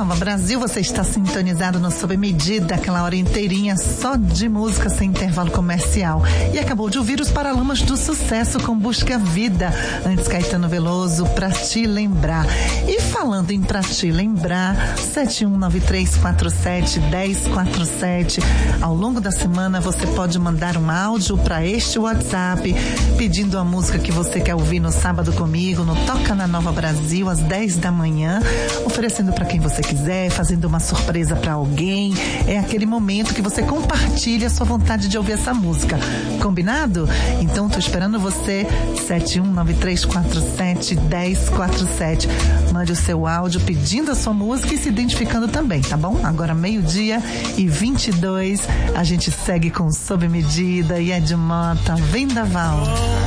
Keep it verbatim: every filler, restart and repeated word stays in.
Nova Brasil, você está sintonizado no Sob Medida, aquela hora inteirinha só de música sem intervalo comercial. E acabou de ouvir os Paralamas do Sucesso com Busca Vida. Antes, Caetano Veloso, Pra Te Lembrar. E falando em Pra Te Lembrar, sete um nove três quatro sete um zero quatro sete. Ao longo da semana você pode mandar um áudio para este WhatsApp pedindo a música que você quer ouvir no sábado comigo, no Toca na Nova Brasil, às dez da manhã, oferecendo para quem você quiser, fazendo uma surpresa para alguém. É aquele momento que você compartilha a sua vontade de ouvir essa música. Combinado? Então tô esperando você, sete um nove três quatro sete um zero quatro sete. Mande o seu áudio pedindo a sua música e se identificando também, tá bom? Agora meio-dia e vinte e dois, a gente segue com Sob Medida e Ed Mota, Vendaval.